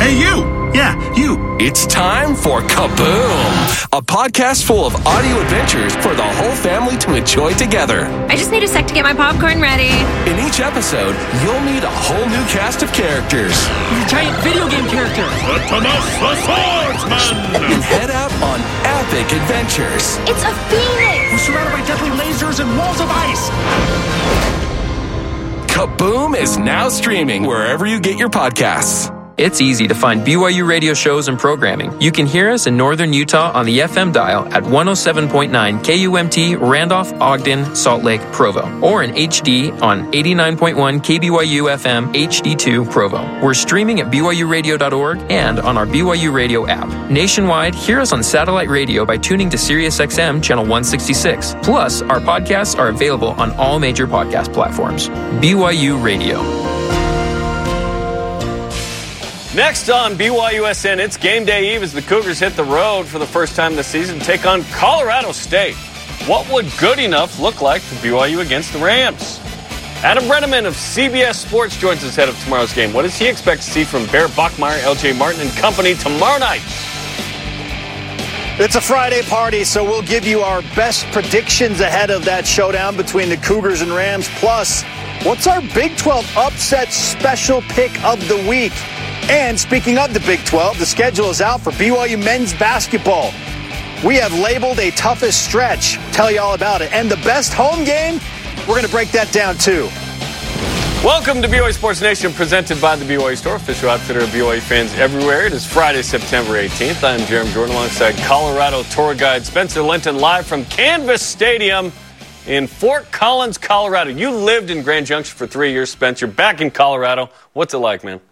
Hey, you! Yeah, you! It's time for Kaboom! A podcast full of audio adventures for the whole family to enjoy together. I just need a sec to get my popcorn ready. In each episode, you'll meet a whole new cast of characters. He's a giant video game character. Thomas the Swordsman! And head out on epic adventures. It's a phoenix! We're surrounded by deadly lasers and walls of ice. Kaboom is now streaming wherever you get your podcasts. It's easy to find BYU radio shows and programming. You can hear us in northern Utah on the FM dial at 107.9 KUMT, Randolph, Ogden, Salt Lake, Provo, or in HD on 89.1 KBYU FM HD2 Provo. We're streaming at BYURadio.org and on our BYU Radio app. Nationwide, hear us on satellite radio by tuning to SiriusXM channel 166. Plus, our podcasts are available on all major podcast platforms. BYU Radio. Next on BYUSN, it's game day eve as the Cougars hit the road for the first time this season to take on Colorado State. What would good enough look like for BYU against the Rams? Adam Brenneman of CBS Sports joins us ahead of tomorrow's game. What does he expect to see from Bear Bachmeier, LJ Martin, and company tomorrow night? It's a Friday party, so we'll give you our best predictions ahead of that showdown between the Cougars and Rams. Plus, what's our Big 12 upset special pick of the week? And speaking of the Big 12, the schedule is out for BYU men's basketball. We have labeled a toughest stretch. Tell you all about it. And the best home game, we're going to break that down too. Welcome to BYU Sports Nation, presented by the BYU Store, official outfitter of BYU fans everywhere. It is Friday, September 18th. I'm Jeremy Jordan alongside Colorado tour guide Spencer Linton, live from Canvas Stadium in Fort Collins, Colorado. You lived in Grand Junction for 3 years, Spence. You're back in Colorado. What's it like, man?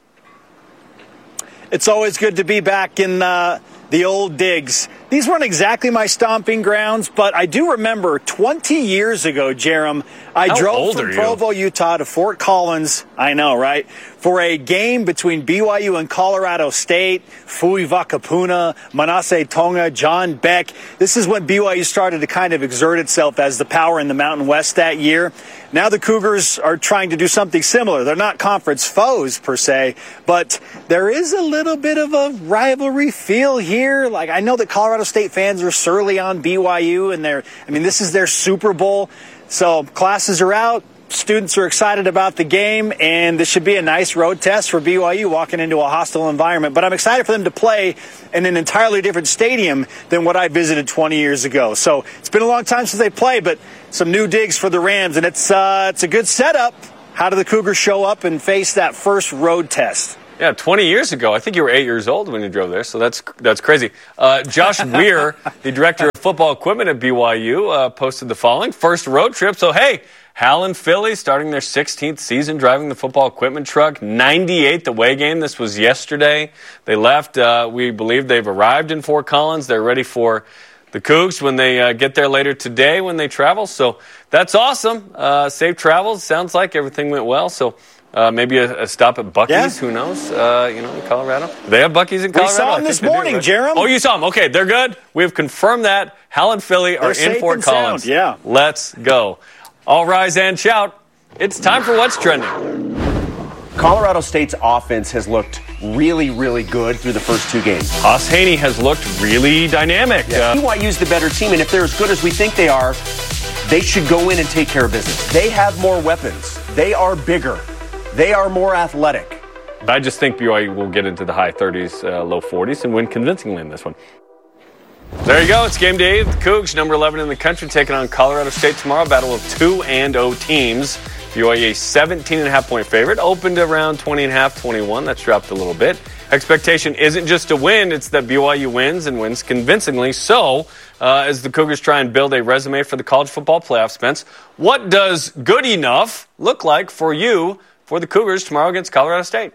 It's always good to be back in the old digs. These weren't exactly my stomping grounds, but I do remember 20 years ago, Jerem, I drove from Provo, Utah to Fort Collins, I know, right, for a game between BYU and Colorado State, Fui Vakapuna, Manasseh Tonga, John Beck. This is when BYU started to kind of exert itself as the power in the Mountain West that year. Now the Cougars are trying to do something similar. They're not conference foes, per se, but there is a little bit of a rivalry feel here. Like, I know that Colorado State fans are surly on BYU, and this is their Super Bowl. So classes are out. Students are excited about the game, and this should be a nice road test for BYU walking into a hostile environment. But I'm excited for them to play in an entirely different stadium than what I visited 20 years ago. So it's been a long time since they played, but some new digs for the Rams, and it's a good setup. How do the Cougars show up and face that first road test? Yeah, 20 years ago. I think you were 8 years old when you drove there, so that's crazy. Josh Weir, the director of football equipment at BYU, posted the following. First road trip. So, hey, Hal and Philly starting their 16th season driving the football equipment truck. 98th away game. This was yesterday. They left. We believe they've arrived in Fort Collins. They're ready for the Cougs when they get there later today when they travel. So that's awesome. Safe travels. Sounds like everything went well. So maybe a stop at Buc-ee's. Yeah. Who knows? In Colorado. They have Buc-ee's in Colorado. We saw them this morning, Jerem. Oh, you saw them. Okay, they're good. We've confirmed that. Hal and Philly are in Fort Collins. Yeah. Let's go. All rise and shout. It's time for What's Trending. Colorado State's offense has looked really, really good through the first two games. Haas Haney has looked really dynamic. Yeah. BYU's the better team, and if they're as good as we think they are, they should go in and take care of business. They have more weapons. They are bigger. They are more athletic. I just think BYU will get into the high 30s, low 40s, and win convincingly in this one. There you go. It's game day. The Cougs, number 11 in the country, taking on Colorado State tomorrow. Battle of 2-0 teams. BYU a 17.5-point favorite. Opened around 20.5, 21. That's dropped a little bit. Expectation isn't just to win. It's that BYU wins and wins convincingly. So, as the Cougars try and build a resume for the college football playoff, Spence, what does good enough look like for you for the Cougars tomorrow against Colorado State?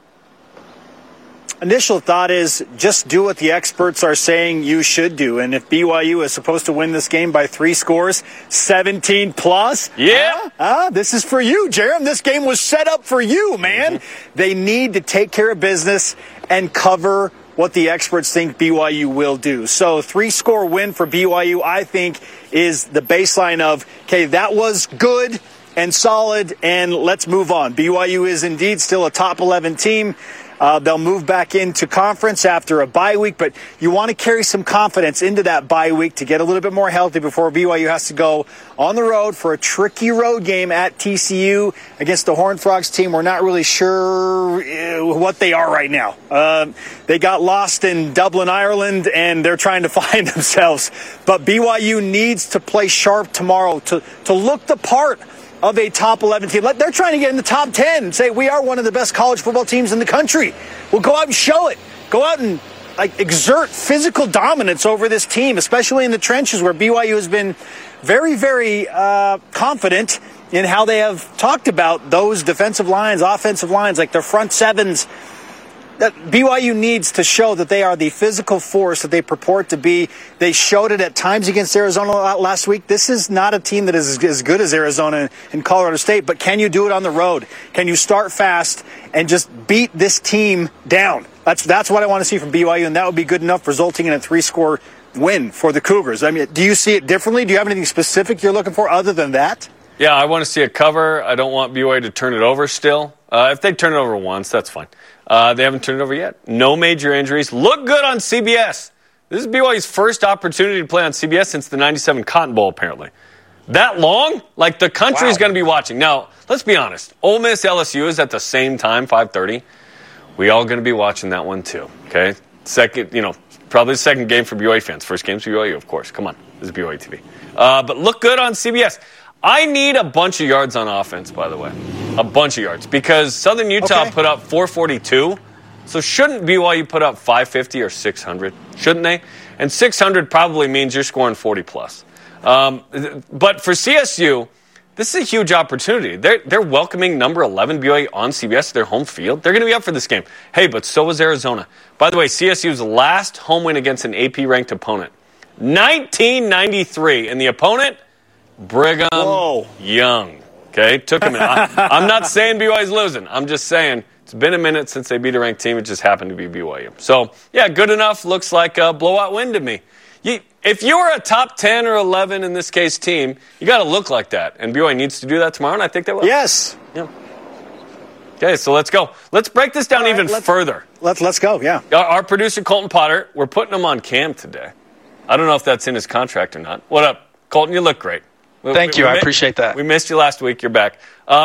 Initial thought is just do what the experts are saying you should do. And if BYU is supposed to win this game by 3 scores, 17 plus, this is for you, Jerem. This game was set up for you, man. Mm-hmm. They need to take care of business and cover what the experts think BYU will do. So 3-score win for BYU, I think, is the baseline of, okay, that was good and solid, and let's move on. BYU is indeed still a top 11 team. They'll move back into conference after a bye week, but you want to carry some confidence into that bye week to get a little bit more healthy before BYU has to go on the road for a tricky road game at TCU against the Horned Frogs team. We're not really sure what they are right now. They got lost in Dublin, Ireland, and they're trying to find themselves. But BYU needs to play sharp tomorrow to look the part of a top 11 team. They're trying to get in the top 10 and say we are one of the best college football teams in the country. Well, go out and show it. Go out and exert physical dominance over this team, especially in the trenches where BYU has been very, very confident in how they have talked about those defensive lines, offensive lines, like their front sevens. That BYU needs to show that they are the physical force that they purport to be. They showed it at times against Arizona last week. This is not a team that is as good as Arizona and Colorado State, but can you do it on the road? Can you start fast and just beat this team down? That's what I want to see from BYU, and that would be good enough, resulting in a 3-score win for the Cougars. I mean, do you see it differently? Do you have anything specific you're looking for other than that? Yeah, I want to see a cover. I don't want BYU to turn it over still. If they turn it over once, that's fine. They haven't turned it over yet. No major injuries. Look good on CBS. This is BYU's first opportunity to play on CBS since the 97 Cotton Bowl, apparently. That long? Like, the country's going to be watching. Now, let's be honest. Ole Miss LSU is at the same time, 5:30. We all going to be watching that one, too. Okay? Probably the second game for BYU fans. First game's for BYU, of course. Come on. This is BYU TV. But look good on CBS. I need a bunch of yards on offense, by the way. A bunch of yards. Because Southern Utah put up 442. So shouldn't BYU put up 550 or 600? Shouldn't they? And 600 probably means you're scoring 40-plus. But for CSU, this is a huge opportunity. They're welcoming number 11 BYU on CBS, their home field. They're going to be up for this game. Hey, but so was Arizona. By the way, CSU's last home win against an AP-ranked opponent. 1993. And the opponent, Brigham Young. Okay, took a minute. I'm not saying BYU's losing. I'm just saying it's been a minute since they beat a ranked team. It just happened to be BYU. So, yeah, good enough. Looks like a blowout win to me. If you're a top 10 or 11, in this case, team, you got to look like that. And BYU needs to do that tomorrow, and I think they will. Yes. Yeah. Okay, so let's go. Let's break this down further. Let's go, yeah. Our producer, Colton Potter, we're putting him on cam today. I don't know if that's in his contract or not. What up, Colton? You look great. Thank you. I appreciate that. We missed you last week. You're back.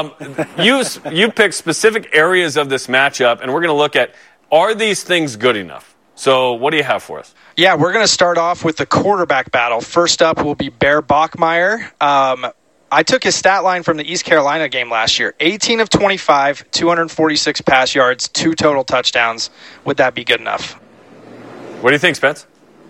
You picked specific areas of this matchup, and we're going to look at, are these things good enough? So what do you have for us? Yeah, we're going to start off with the quarterback battle. First up will be Bear Bachmeier. I took his stat line from the East Carolina game last year. 18 of 25, 246 pass yards, 2 total touchdowns. Would that be good enough? What do you think, Spence?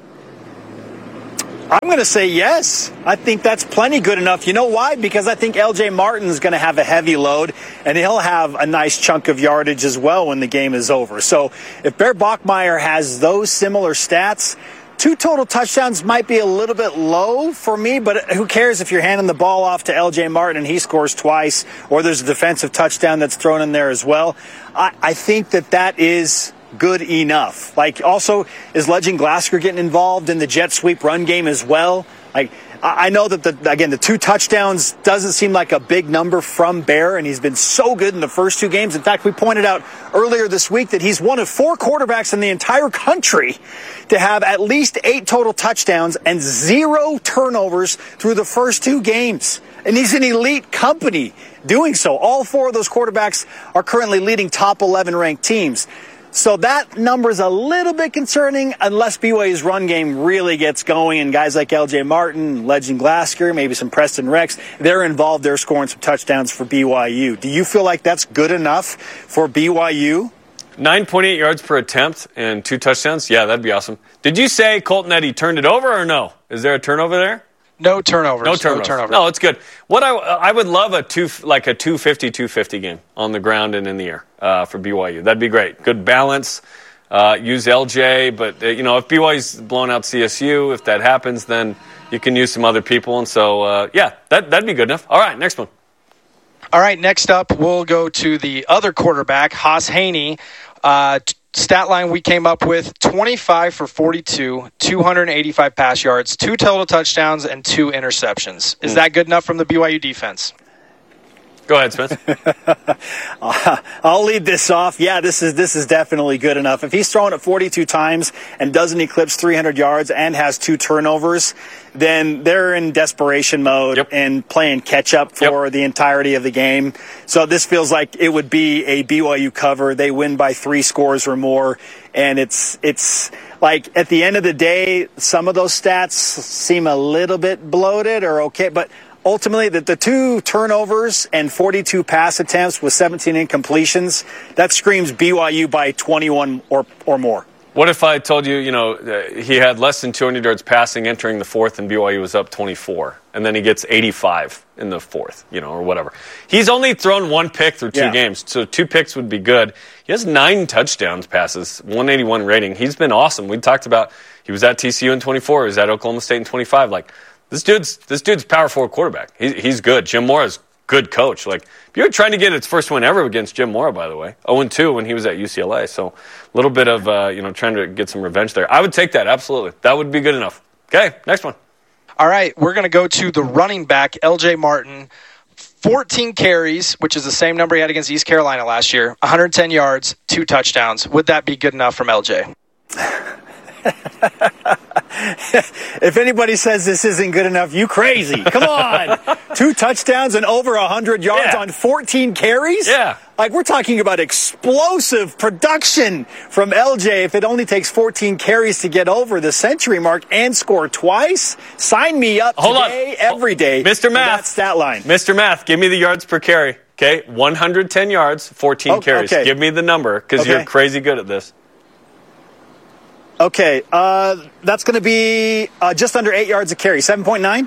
I'm going to say yes. I think that's plenty good enough. You know why? Because I think L.J. Martin's going to have a heavy load, and he'll have a nice chunk of yardage as well when the game is over. So if Bear Bachmeier has those similar stats, 2 total touchdowns might be a little bit low for me, but who cares if you're handing the ball off to L.J. Martin and he scores twice, or there's a defensive touchdown that's thrown in there as well. I think that is good enough. Like, also, is Legend Glasgow getting involved in the jet sweep run game as well? I know that, the 2 touchdowns doesn't seem like a big number from Bear, and he's been so good in the first 2 games. In fact, we pointed out earlier this week that he's one of 4 quarterbacks in the entire country to have at least 8 total touchdowns and 0 turnovers through the first 2 games. And he's an elite company doing so. All 4 of those quarterbacks are currently leading top 11 ranked teams. So that number's a little bit concerning unless BYU's run game really gets going and guys like L.J. Martin, Legend Glasgow, maybe some Preston Rex, they're involved. They're scoring some touchdowns for BYU. Do you feel like that's good enough for BYU? 9.8 yards per attempt and 2 touchdowns? Yeah, that'd be awesome. Did you say, Colton, that he turned it over or no? Is there a turnover there? No turnovers. No turnovers. No, it's good. What I would love a 250-250 game on the ground and in the air for BYU. That'd be great. Good balance. Use LJ, but if BYU's blowing out CSU, if that happens, then you can use some other people. And so, that'd be good enough. All right, next one. All right, next up, we'll go to the other quarterback, Haas Haney. Stat line we came up with, 25 for 42, 285 pass yards, 2 total touchdowns, and 2 interceptions. Is that good enough from the BYU defense? Go ahead, Spence. I'll lead this off. Yeah, this is definitely good enough. If he's throwing it 42 times and doesn't eclipse 300 yards and has 2 turnovers, then they're in desperation mode and playing catch-up for the entirety of the game. So this feels like it would be a BYU cover. They win by 3 scores or more, and it's like at the end of the day, some of those stats seem a little bit bloated or okay, but ultimately, the 2 turnovers and 42 pass attempts with 17 incompletions, that screams BYU by 21 or more. What if I told you, he had less than 200 yards passing entering the fourth and BYU was up 24, and then he gets 85 in the fourth, or whatever. He's only thrown 1 pick through 2 games, so 2 picks would be good. He has 9 touchdowns passes, 181 rating. He's been awesome. We talked about he was at TCU in 24, he was at Oklahoma State in 25. Like, This dude's power forward quarterback. He's good. Jim Mora's good coach. Like, you were trying to get its first win ever against Jim Mora, by the way. 0-2 when he was at UCLA. So a little bit of, trying to get some revenge there. I would take that, absolutely. That would be good enough. Okay, next one. All right, we're going to go to the running back, LJ Martin. 14 carries, which is the same number he had against East Carolina last year. 110 yards, 2 touchdowns. Would that be good enough from LJ? If anybody says this isn't good enough, you crazy. Come on. 2 touchdowns and over 100 yards on 14 carries? Yeah. Like, we're talking about explosive production from LJ. If it only takes 14 carries to get over the century mark and score twice, sign me up today, every day. Mr. Math. That stat line. Mr. Math, give me the yards per carry. Okay, 110 yards, 14 carries. Okay. Give me the number because you're crazy good at this. Okay, that's going to be just under 8 yards a carry, 7.9?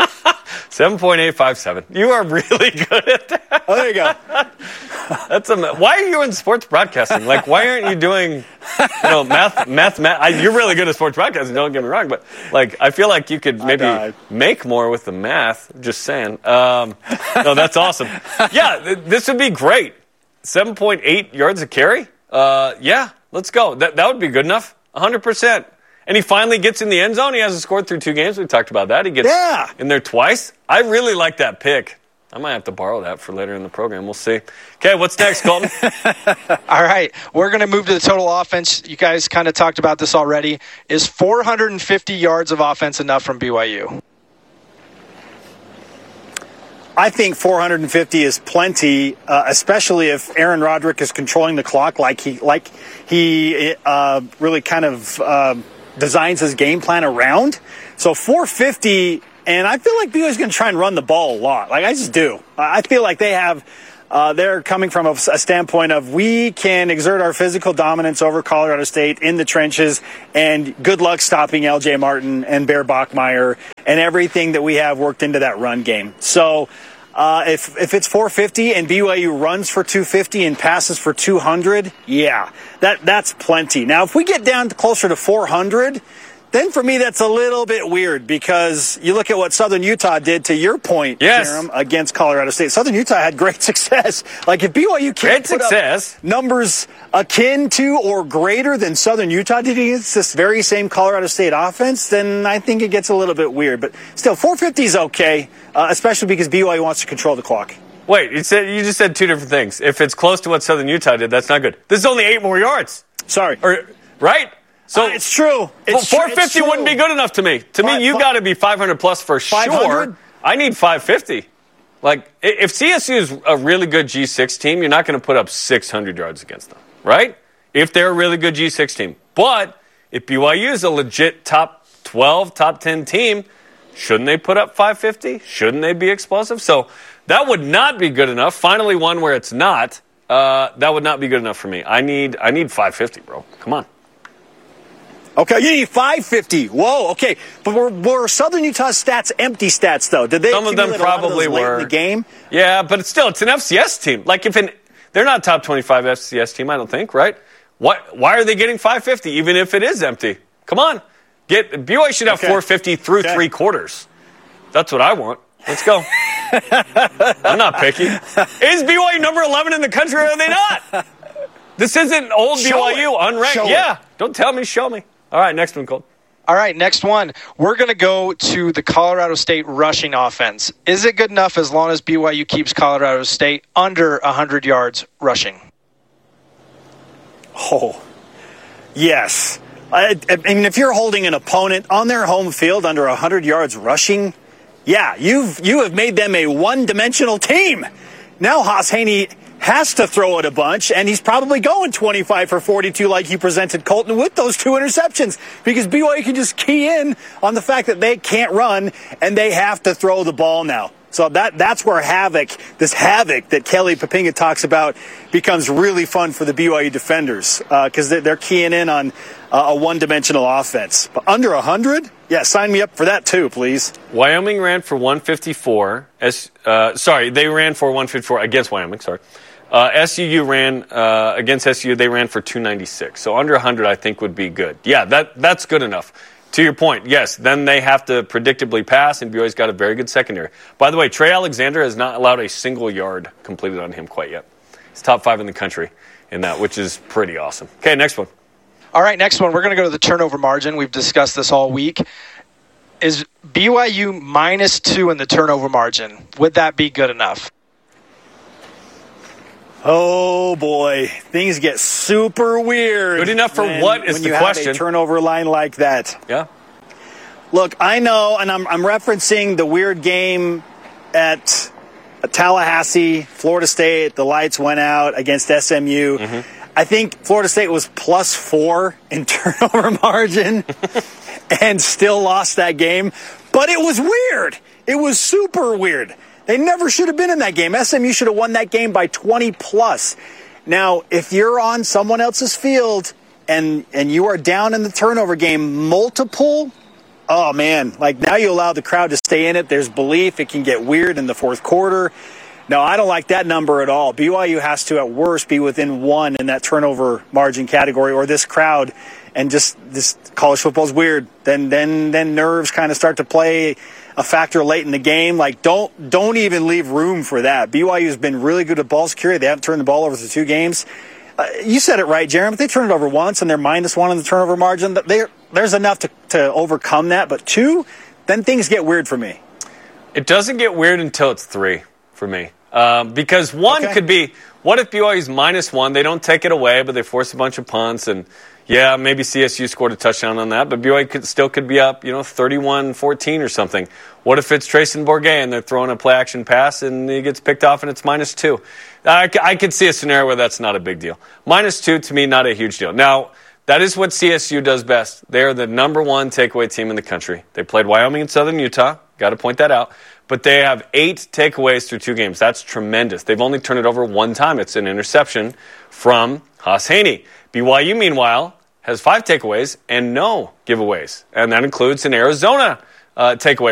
7.857. You are really good at that. Oh, there you go. Why are you in sports broadcasting? Like, why aren't you doing, math? You're really good at sports broadcasting, don't get me wrong, but, like, I feel like you could maybe make more with the math, just saying. No, that's awesome. Yeah, this would be great. 7.8 yards a carry? Yeah, let's go. That would be good enough. 100%. And he finally gets in the end zone. He hasn't scored through 2 games. We talked about that. He gets in there twice. I really like that pick. I might have to borrow that for later in the program. We'll see. Okay, what's next, Colton? All right, we're going to move to the total offense. You guys kind of talked about this already. Is 450 yards of offense enough from BYU? I think 450 is plenty, especially if Aaron Roderick is controlling the clock like he really kind of designs his game plan around. So 450, and I feel like BYU is going to try and run the ball a lot. Like, I just do. I feel like they have. They're coming from a standpoint of we can exert our physical dominance over Colorado State in the trenches, and good luck stopping LJ Martin and Bear Bachmeier and everything that we have worked into that run game. So if it's 450 and BYU runs for 250 and passes for 200, that's plenty. Now, if we get down to closer to 400, then for me that's a little bit weird because you look at what Southern Utah did, to your point, Jerem, against Colorado State. Southern Utah had great success. Like, if BYU can't put up numbers akin to or greater than Southern Utah did against this very same Colorado State offense, then I think it gets a little bit weird. But still, 450 is okay, especially because BYU wants to control the clock. Wait, you just said 2 different things. If it's close to what Southern Utah did, that's not good. This is only 8 more yards. Sorry. Right? So it's true. 450 wouldn't be good enough to me. To me, you've got to be 500 plus for 500? Sure. I need 550. Like, if CSU is a really good G6 team, you're not going to put up 600 yards against them, right? If they're a really good G6 team. But if BYU is a legit top 12, top 10 team, shouldn't they put up 550? Shouldn't they be explosive? So that would not be good enough. Finally, one where it's not. That would not be good enough for me. I need 550, bro. Come on. Okay, you need 550. Whoa, okay. But were Southern Utah's stats empty stats, though? Did they? Some of them probably were. Late in the game? Yeah, but it's an FCS team. Like, they're not top 25 FCS team, I don't think, right? Why are they getting 550, even if it is empty? Come on. BYU should have 450 through 3 quarters. That's what I want. Let's go. I'm not picky. Is BYU number 11 in the country, or are they not? This isn't old BYU, unranked. Don't tell me, show me. All right, next one, Colt. All right, next one. We're going to go to the Colorado State rushing offense. Is it good enough as long as BYU keeps Colorado State under 100 yards rushing? Oh, yes. I mean, if you're holding an opponent on their home field under 100 yards rushing, yeah, you have made them a one-dimensional team. Now Haas Haney has to throw it a bunch, and he's probably going 25 for 42 like he presented Colton with those 2 interceptions, because BYU can just key in on the fact that they can't run and they have to throw the ball now. So that's where this havoc that Kelly Poppinga talks about becomes really fun for the BYU defenders, because they're keying in on a one-dimensional offense. But under 100? Yeah, sign me up for that too, please. Wyoming ran for 154. They ran for 154 against Wyoming, SUU ran against SUU, they ran for 296. So under 100 I think would be good. Yeah, that's good enough. To your point, yes, then they have to predictably pass, and BYU's got a very good secondary. By the way, Trey Alexander has not allowed a single yard completed on him quite yet. He's top 5 in the country in that, which is pretty awesome. Okay, next one. All right, next one. We're going to go to the turnover margin. We've discussed this all week. Is BYU -2 in the turnover margin? Would that be good enough? Oh, boy. Things get super weird. Good enough for what is the question? When you have a turnover line like that. Yeah. Look, I know, and I'm referencing the weird game at Tallahassee, Florida State. The lights went out against SMU. Mm-hmm. I think Florida State was +4 in turnover margin and still lost that game. But it was weird. It was super weird. They never should have been in that game. SMU should have won that game by 20+. Now, if you're on someone else's field and you are down in the turnover game multiple, oh, man, like now you allow the crowd to stay in it. There's belief. It can get weird in the fourth quarter. No, I don't like that number at all. BYU has to, at worst, be within 1 in that turnover margin category, or this crowd, and just this college football's weird. Then nerves kind of start to play a factor late in the game. Like, don't even leave room for that. BYU's been really good at ball security. They haven't turned the ball over through 2 games. You said it right, Jeremy. If they turn it over once and they're -1 in the turnover margin, there's enough to overcome that. But 2, then things get weird for me. It doesn't get weird until it's 3 for me. Because 1 could be, what if BYU's -1? They don't take it away, but they force a bunch of punts, and yeah, maybe CSU scored a touchdown on that, but BYU could be up, 31-14 or something. What if it's Trayson Bourget and they're throwing a play-action pass and he gets picked off and it's -2? I could see a scenario where that's not a big deal. -2, to me, not a huge deal. Now, that is what CSU does best. They are the number 1 takeaway team in the country. They played Wyoming and Southern Utah. Got to point that out. But they have 8 takeaways through 2 games. That's tremendous. They've only turned it over 1 time. It's an interception from Haas Haney. BYU, meanwhile, has 5 takeaways and no giveaways. And that includes an Arizona takeaway